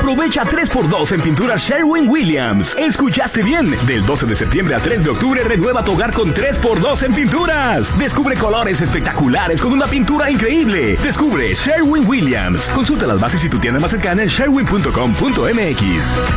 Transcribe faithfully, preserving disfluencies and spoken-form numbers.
Aprovecha tres por dos en pinturas Sherwin-Williams. ¿Escuchaste bien? Del doce de septiembre al tres de octubre renueva tu hogar con tres por dos en pinturas. Descubre colores espectaculares con una pintura increíble. Descubre Sherwin-Williams. Consulta las bases y tu tienda más cercana en sherwin punto com punto m x.